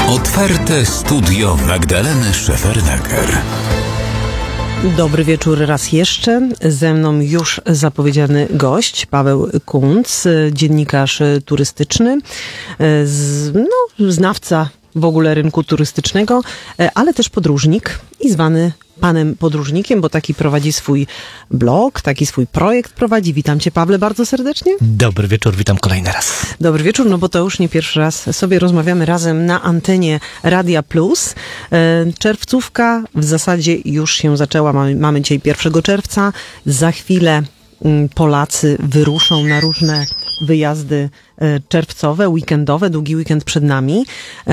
Otwarte studio Magdaleny Szefernaker. Dobry wieczór raz jeszcze. Ze mną już zapowiedziany gość, Paweł Kunc, dziennikarz turystyczny, znawca w ogóle rynku turystycznego, ale też podróżnik i zwany panem podróżnikiem, bo taki prowadzi swój blog, taki swój projekt prowadzi. Witam cię, Pawle, bardzo serdecznie. Dobry wieczór, witam kolejny raz. Dobry wieczór, no bo to już nie pierwszy raz sobie rozmawiamy razem na antenie Radia Plus. Czerwcówka w zasadzie już się zaczęła, mamy dzisiaj 1 czerwca. Za chwilę Polacy wyruszą na różne wyjazdy czerwcowe, weekendowe, długi weekend przed nami,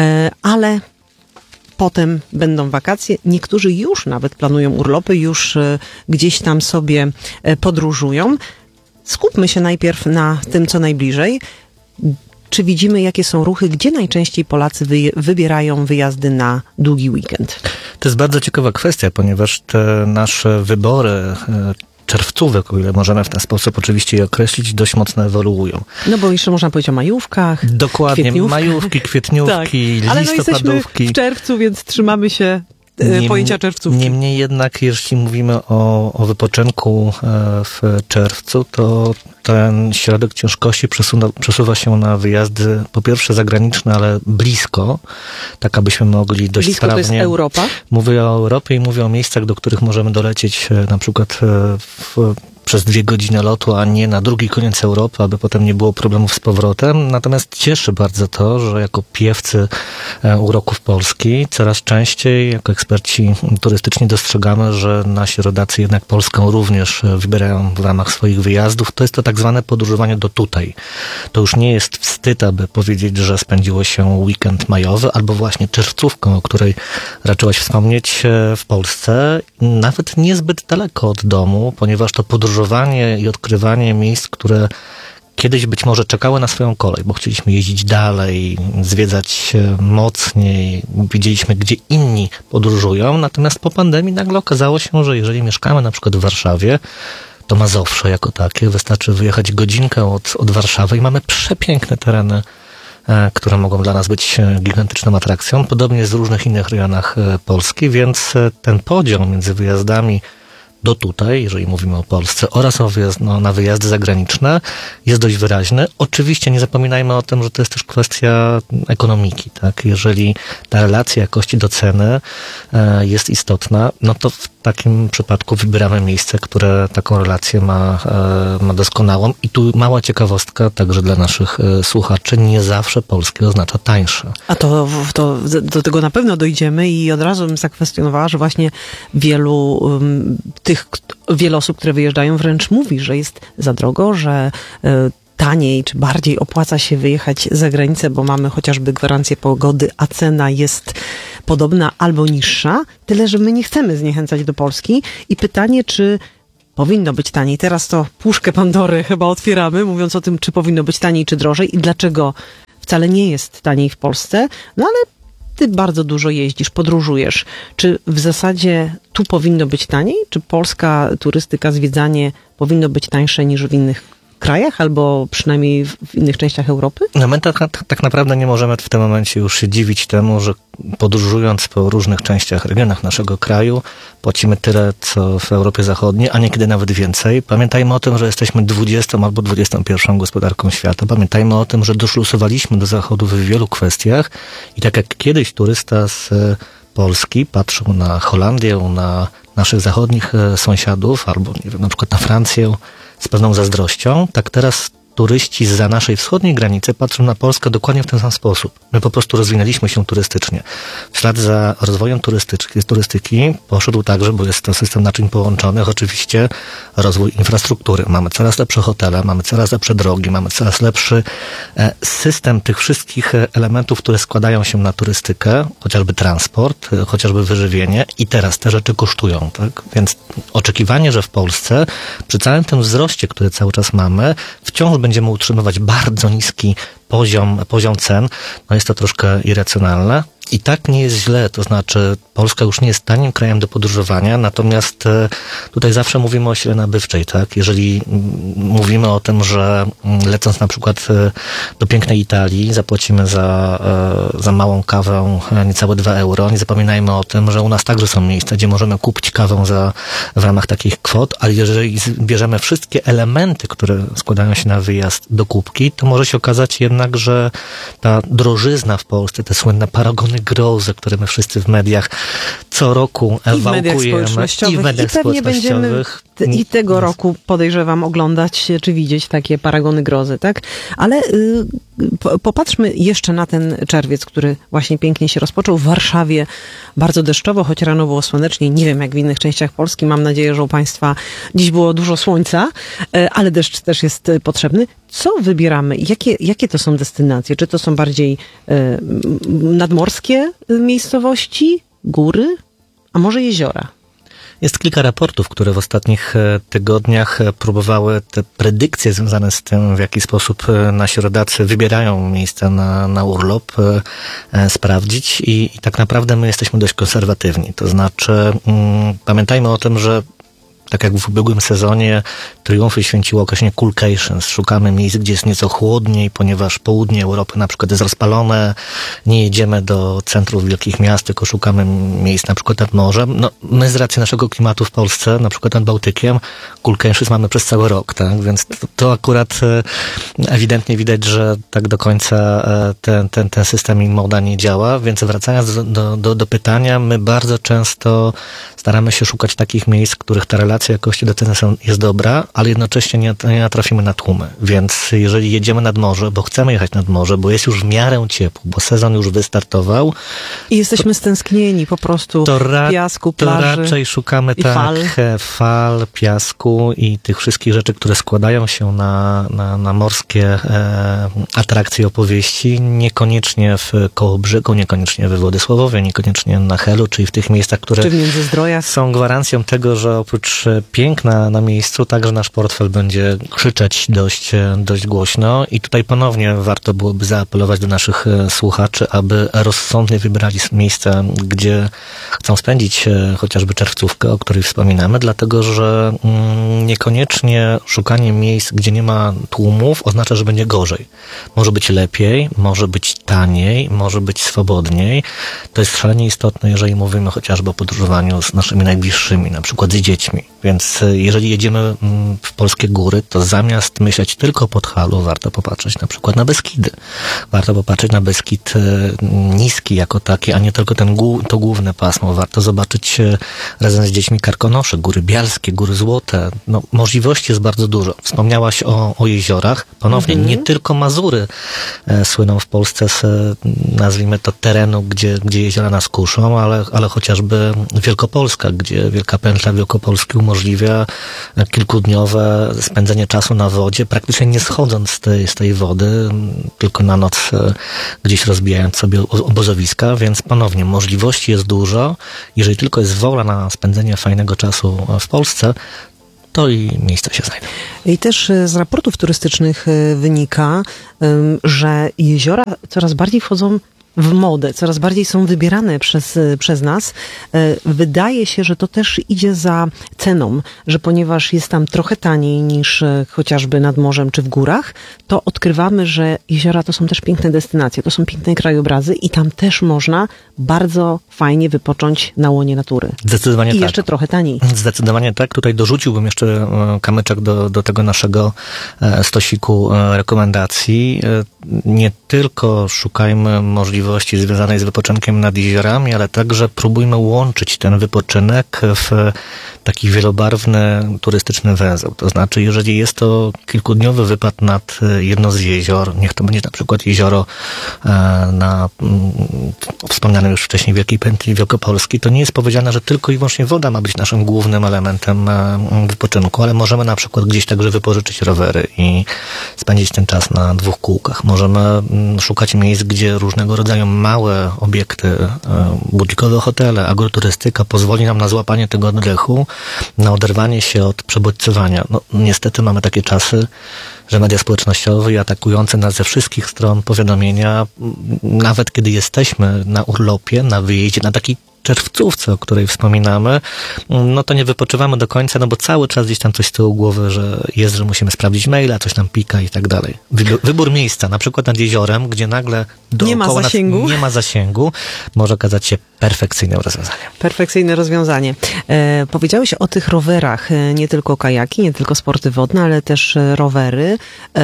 ale potem będą wakacje. Niektórzy już nawet planują urlopy, już gdzieś tam sobie podróżują. Skupmy się najpierw na tym, co najbliżej. Czy widzimy, jakie są ruchy, gdzie najczęściej Polacy wybierają wyjazdy na długi weekend? To jest bardzo ciekawa kwestia, ponieważ te nasze wybory czerwcówek, o ile możemy w ten sposób oczywiście je określić, dość mocno ewoluują. No bo jeszcze można powiedzieć o majówkach. Dokładnie, majówki, kwietniówki, tak. Ale listopadówki. No jesteśmy w czerwcu, więc trzymamy się pojęcia czerwcówki. Niemniej jednak, jeśli mówimy o wypoczynku w czerwcu, to ten środek ciężkości przesuwa się na wyjazdy, po pierwsze zagraniczne, ale blisko, tak abyśmy mogli dość blisko sprawnie... To jest Europa? Mówię o Europie i mówię o miejscach, do których możemy dolecieć na przykład przez 2 godziny lotu, a nie na drugi koniec Europy, aby potem nie było problemów z powrotem. Natomiast cieszy bardzo to, że jako piewcy uroków Polski coraz częściej jako eksperci turystyczni dostrzegamy, że nasi rodacy jednak Polskę również wybierają w ramach swoich wyjazdów. To jest to tak zwane podróżowanie do tutaj. To już nie jest wstyd, aby powiedzieć, że spędziło się weekend majowy albo właśnie czerwcówkę, o której raczyłaś wspomnieć, w Polsce, nawet niezbyt daleko od domu, ponieważ to podróżowanie i odkrywanie miejsc, które kiedyś być może czekały na swoją kolej, bo chcieliśmy jeździć dalej, zwiedzać mocniej, widzieliśmy, gdzie inni podróżują, natomiast po pandemii nagle okazało się, że jeżeli mieszkamy na przykład w Warszawie, to Mazowsze jako takie, wystarczy wyjechać godzinkę od Warszawy i mamy przepiękne tereny, które mogą dla nas być gigantyczną atrakcją. Podobnie jest w różnych innych rejonach Polski, więc ten podział między wyjazdami do tutaj, jeżeli mówimy o Polsce, oraz na wyjazdy zagraniczne jest dość wyraźny. Oczywiście nie zapominajmy o tym, że to jest też kwestia ekonomiki, tak? Jeżeli ta relacja jakości do ceny jest istotna, no to w takim przypadku wybieramy miejsce, które taką relację ma doskonałą. I tu mała ciekawostka także dla naszych słuchaczy, nie zawsze polskie oznacza tańsze. A to do tego na pewno dojdziemy i od razu bym zakwestionowała, że właśnie wiele osób, które wyjeżdżają, wręcz mówi, że jest za drogo, że taniej czy bardziej opłaca się wyjechać za granicę, bo mamy chociażby gwarancję pogody, a cena jest podobna albo niższa. Tyle, że my nie chcemy zniechęcać do Polski. I pytanie, czy powinno być taniej. Teraz to puszkę Pandory chyba otwieramy, mówiąc o tym, czy powinno być taniej, czy drożej i dlaczego wcale nie jest taniej w Polsce. No ale ty bardzo dużo jeździsz, podróżujesz. Czy w zasadzie tu powinno być taniej? Czy polska turystyka, zwiedzanie powinno być tańsze niż w innych krajach, albo przynajmniej w innych częściach Europy? No my tak naprawdę nie możemy w tym momencie już się dziwić temu, że podróżując po różnych częściach, regionach naszego kraju, płacimy tyle, co w Europie Zachodniej, a niekiedy nawet więcej. Pamiętajmy o tym, że jesteśmy 20 albo 21 gospodarką świata. Pamiętajmy o tym, że doszlusowaliśmy do Zachodu w wielu kwestiach i tak jak kiedyś turysta z Polski patrzył na Holandię, na naszych zachodnich sąsiadów, albo nie wiem, na przykład na Francję z pewną zazdrością, tak teraz turyści zza naszej wschodniej granicy patrzą na Polskę dokładnie w ten sam sposób. My po prostu rozwinęliśmy się turystycznie. W ślad za rozwojem turystyki poszedł także, bo jest to system naczyń połączonych, oczywiście rozwój infrastruktury. Mamy coraz lepsze hotele, mamy coraz lepsze drogi, mamy coraz lepszy system tych wszystkich elementów, które składają się na turystykę, chociażby transport, chociażby wyżywienie i teraz te rzeczy kosztują, tak? Więc oczekiwanie, że w Polsce przy całym tym wzroście, który cały czas mamy, wciąż będziemy utrzymywać bardzo niski poziom cen, no jest to troszkę irracjonalne. I tak nie jest źle, to znaczy Polska już nie jest tanim krajem do podróżowania, natomiast tutaj zawsze mówimy o sile nabywczej, tak? Jeżeli mówimy o tym, że lecąc na przykład do pięknej Italii zapłacimy za małą kawę niecałe 2 euro, nie zapominajmy o tym, że u nas także są miejsca, gdzie możemy kupić kawę w ramach takich kwot, ale jeżeli bierzemy wszystkie elementy, które składają się na wyjazd do kubki, to może się okazać jednak, że ta drożyzna w Polsce, te słynne paragony grozy, które my wszyscy w mediach co roku wałkujemy i w mediach społecznościowych. I tego roku podejrzewam oglądać czy widzieć takie paragony grozy, tak? Ale popatrzmy jeszcze na ten czerwiec, który właśnie pięknie się rozpoczął. W Warszawie bardzo deszczowo, choć rano było słonecznie. Nie wiem jak w innych częściach Polski. Mam nadzieję, że u Państwa dziś było dużo słońca, ale deszcz też jest potrzebny. Co wybieramy? Jakie to są destynacje? Czy to są bardziej nadmorskie miejscowości, góry, a może jeziora? Jest kilka raportów, które w ostatnich tygodniach próbowały te predykcje związane z tym, w jaki sposób nasi rodacy wybierają miejsca na urlop, sprawdzić i tak naprawdę my jesteśmy dość konserwatywni. To znaczy pamiętajmy o tym, że tak jak w ubiegłym sezonie triumfy święciło określenie coolcations. Szukamy miejsc, gdzie jest nieco chłodniej, ponieważ południe Europy na przykład jest rozpalone. Nie jedziemy do centrów wielkich miast, tylko szukamy miejsc na przykład nad morzem. No, my z racji naszego klimatu w Polsce, na przykład nad Bałtykiem, coolcations mamy przez cały rok, tak? Więc to akurat ewidentnie widać, że tak do końca ten system i moda nie działa. Więc wracając do pytania, my bardzo często staramy się szukać takich miejsc, w których ta relacja jakości do ceny jest dobra, ale jednocześnie nie natrafimy na tłumy. Więc jeżeli jedziemy nad morze, bo chcemy jechać nad morze, bo jest już w miarę ciepło, bo sezon już wystartował. I jesteśmy stęsknieni po prostu piasku, plaży. To raczej szukamy fal, piasku i tych wszystkich rzeczy, które składają się na morskie atrakcje, opowieści. Niekoniecznie w Kołobrzegu, niekoniecznie we Władysławowie, niekoniecznie na Helu, czyli w tych miejscach, które czy w Międzyzdrojach są gwarancją tego, że oprócz piękna na miejscu, także nasz portfel będzie krzyczeć dość głośno i tutaj ponownie warto byłoby zaapelować do naszych słuchaczy, aby rozsądnie wybrali miejsca, gdzie chcą spędzić chociażby czerwcówkę, o której wspominamy, dlatego że niekoniecznie szukanie miejsc, gdzie nie ma tłumów, oznacza, że będzie gorzej. Może być lepiej, może być taniej, może być swobodniej. To jest szalenie istotne, jeżeli mówimy chociażby o podróżowaniu z naszymi najbliższymi, na przykład z dziećmi. Więc jeżeli jedziemy w polskie góry, to zamiast myśleć tylko o Podhalu, warto popatrzeć na przykład na Beskidy. Warto popatrzeć na Beskid niski jako taki, a nie tylko to główne pasmo. Warto zobaczyć razem z dziećmi Karkonosze, Góry Bialskie, Góry Złote. No, możliwości jest bardzo dużo. Wspomniałaś o jeziorach. Ponownie, nie tylko Mazury słyną w Polsce z, nazwijmy to, terenu, gdzie jeziora nas kuszą, ale chociażby Wielkopolska, gdzie Wielka Pętla Wielkopolski umożliwia kilkudniowe spędzenie czasu na wodzie, praktycznie nie schodząc z tej wody, tylko na noc gdzieś rozbijając sobie obozowiska, więc ponownie możliwości jest dużo. Jeżeli tylko jest wola na spędzenie fajnego czasu w Polsce, to i miejsca się znajdą. I też z raportów turystycznych wynika, że jeziora coraz bardziej wchodzą w modę, coraz bardziej są wybierane przez nas. Wydaje się, że to też idzie za ceną, że ponieważ jest tam trochę taniej niż chociażby nad morzem czy w górach, to odkrywamy, że jeziora to są też piękne destynacje, to są piękne krajobrazy i tam też można bardzo fajnie wypocząć na łonie natury. Zdecydowanie tak. I jeszcze trochę taniej. Zdecydowanie tak. Tutaj dorzuciłbym jeszcze kamyczek do tego naszego stosiku rekomendacji. Nie tylko szukajmy możliwości związanej z wypoczynkiem nad jeziorami, ale także próbujmy łączyć ten wypoczynek w taki wielobarwny turystyczny węzeł. To znaczy, jeżeli jest to kilkudniowy wypad nad jedno z jezior, niech to będzie na przykład jezioro na wspomnianym już wcześniej Wielkiej Pętli Wielkopolskiej, to nie jest powiedziane, że tylko i wyłącznie woda ma być naszym głównym elementem wypoczynku, ale możemy na przykład gdzieś także wypożyczyć rowery i spędzić ten czas na 2 kółkach. Możemy szukać miejsc, gdzie różnego rodzaju rodzaju małe obiekty, butikowe hotele, agroturystyka pozwoli nam na złapanie tego oddechu, na oderwanie się od przebodźcowania. No, niestety mamy takie czasy, że media społecznościowe i atakujące nas ze wszystkich stron powiadomienia, nawet kiedy jesteśmy na urlopie, na wyjeździe, na takiej czerwcówce, o której wspominamy, no to nie wypoczywamy do końca, no bo cały czas gdzieś tam coś z tyłu głowy, że musimy sprawdzić maila, coś nam pika i tak dalej. Wybór miejsca, na przykład nad jeziorem, gdzie nagle dookoła nie ma zasięgu, może okazać się perfekcyjnym rozwiązaniem. Perfekcyjne rozwiązanie. Powiedziałeś o tych rowerach, nie tylko kajaki, nie tylko sporty wodne, ale też rowery.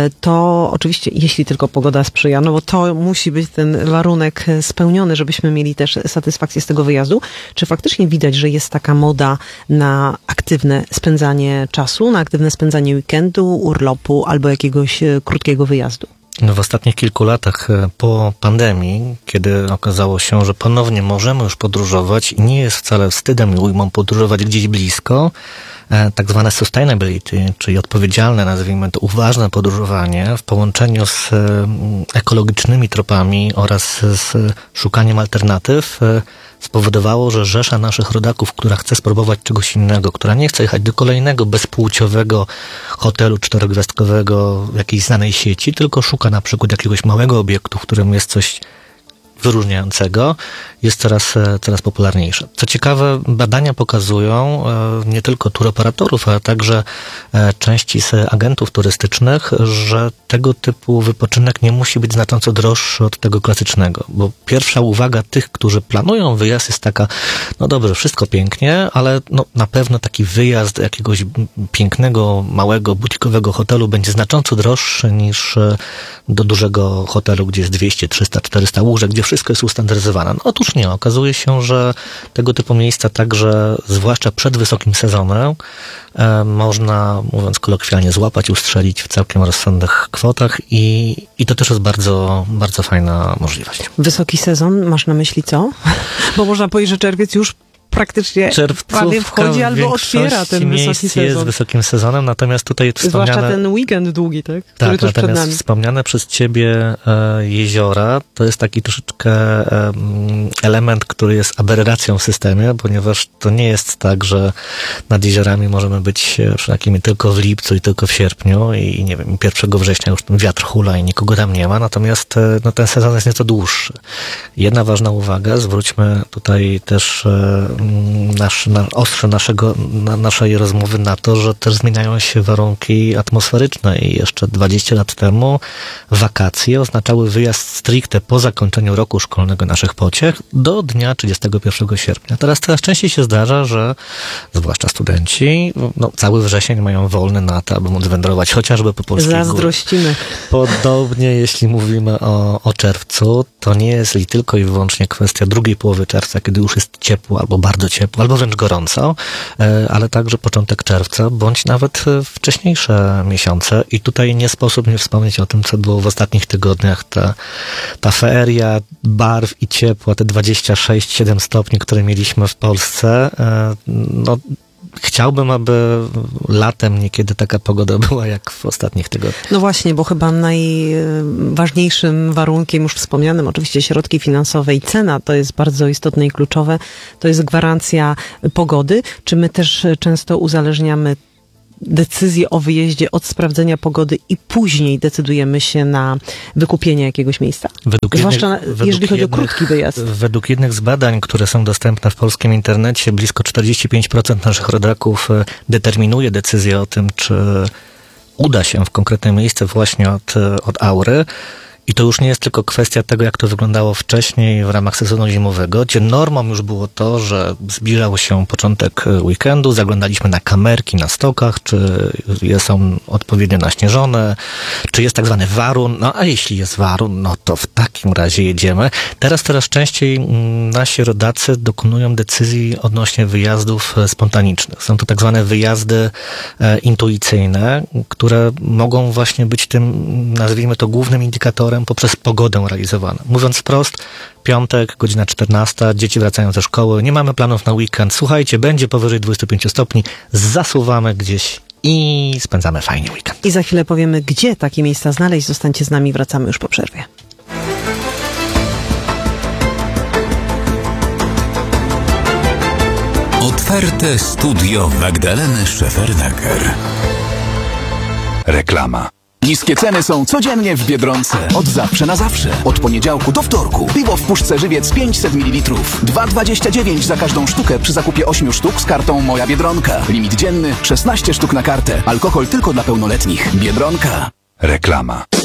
To oczywiście, jeśli tylko pogoda sprzyja, no bo to musi być ten warunek spełniony, żebyśmy mieli też satysfakcję z tego wyjazdu. Czy faktycznie widać, że jest taka moda na aktywne spędzanie czasu, na aktywne spędzanie weekendu, urlopu albo jakiegoś krótkiego wyjazdu? No w ostatnich kilku latach po pandemii, kiedy okazało się, że ponownie możemy już podróżować i nie jest wcale wstydem i ujmą podróżować gdzieś blisko, tak zwane sustainability, czyli odpowiedzialne, nazwijmy to, uważne podróżowanie w połączeniu z ekologicznymi tropami oraz z szukaniem alternatyw spowodowało, że rzesza naszych rodaków, która chce spróbować czegoś innego, która nie chce jechać do kolejnego bezpłciowego hotelu 4-gwiazdkowego jakiejś znanej sieci, tylko szuka na przykład jakiegoś małego obiektu, w którym jest coś wyróżniającego, jest coraz popularniejsze. Co ciekawe, badania pokazują nie tylko turoperatorów, ale także części z agentów turystycznych, że tego typu wypoczynek nie musi być znacząco droższy od tego klasycznego, bo pierwsza uwaga tych, którzy planują wyjazd jest taka, no dobrze, wszystko pięknie, ale no, na pewno taki wyjazd do jakiegoś pięknego, małego, butikowego hotelu będzie znacząco droższy niż do dużego hotelu, gdzie jest 200, 300, 400 łóżek, gdzie wszystko jest ustandaryzowane. No otóż nie, okazuje się, że tego typu miejsca także, zwłaszcza przed wysokim sezonem, można, mówiąc kolokwialnie, złapać, ustrzelić w całkiem rozsądnych kwotach i to też jest bardzo, bardzo fajna możliwość. Wysoki sezon, masz na myśli co? Bo można powiedzieć, że czerwiec już praktycznie prawie wchodzi albo otwiera ten wysoki sezon. Jest wysokim sezonem, natomiast tutaj wspomniane... Zwłaszcza ten weekend długi, tak? Który tak, tuż przed nami. Natomiast wspomniane przez ciebie jeziora, to jest taki troszeczkę element, który jest aberracją w systemie, ponieważ to nie jest tak, że nad jeziorami możemy być przynajmniej tylko w lipcu i tylko w sierpniu i nie wiem, 1 września już ten wiatr hula i nikogo tam nie ma, natomiast no, ten sezon jest nieco dłuższy. Jedna ważna uwaga, zwróćmy tutaj też ostrze naszej rozmowy na to, że też zmieniają się warunki atmosferyczne i jeszcze 20 lat temu wakacje oznaczały wyjazd stricte po zakończeniu roku szkolnego naszych pociech do dnia 31 sierpnia. Teraz coraz częściej się zdarza, że zwłaszcza studenci cały wrzesień mają wolny na to, aby móc wędrować chociażby po polskiej górze. Zazdrościmy. Podobnie jeśli mówimy o czerwcu, to nie jest tylko i wyłącznie kwestia drugiej połowy czerwca, kiedy już jest ciepło albo bardzo ciepło, albo wręcz gorąco, ale także początek czerwca, bądź nawet wcześniejsze miesiące. I tutaj nie sposób nie wspomnieć o tym, co było w ostatnich tygodniach. Ta feeria barw i ciepła, te 26-7 stopni, które mieliśmy w Polsce, no chciałbym, aby latem niekiedy taka pogoda była jak w ostatnich tygodniach. No właśnie, bo chyba najważniejszym warunkiem, już wspomnianym, oczywiście środki finansowe i cena, to jest bardzo istotne i kluczowe, to jest gwarancja pogody. Czy my też często uzależniamy decyzję o wyjeździe od sprawdzenia pogody i później decydujemy się na wykupienie jakiegoś miejsca? Zwłaszcza jeżeli chodzi o krótki wyjazd. Według jednych z badań, które są dostępne w polskim internecie, blisko 45% naszych rodaków determinuje decyzję o tym, czy uda się w konkretne miejsce właśnie od Aury. I to już nie jest tylko kwestia tego, jak to wyglądało wcześniej w ramach sezonu zimowego, gdzie normą już było to, że zbliżał się początek weekendu, zaglądaliśmy na kamerki na stokach, czy są odpowiednio naśnieżone, czy jest tak zwany warun, no a jeśli jest warun, no to w takim razie jedziemy. Teraz coraz częściej nasi rodacy dokonują decyzji odnośnie wyjazdów spontanicznych. Są to tak zwane wyjazdy intuicyjne, które mogą właśnie być tym, nazwijmy to, głównym indikatorem poprzez pogodę realizowane. Mówiąc wprost, piątek, godzina 14, dzieci wracają ze szkoły, nie mamy planów na weekend, słuchajcie, będzie powyżej 25 stopni, zasuwamy gdzieś i spędzamy fajnie weekend. I za chwilę powiemy, gdzie takie miejsca znaleźć. Zostańcie z nami, wracamy już po przerwie. Ofertę Studio Magdaleny Szefernaker. Reklama. Niskie ceny są codziennie w Biedronce. Od zawsze na zawsze. Od poniedziałku do wtorku. Piwo w puszce Żywiec 500 ml. 2,29 za każdą sztukę przy zakupie 8 sztuk z kartą Moja Biedronka. Limit dzienny 16 sztuk na kartę. Alkohol tylko dla pełnoletnich. Biedronka. Reklama.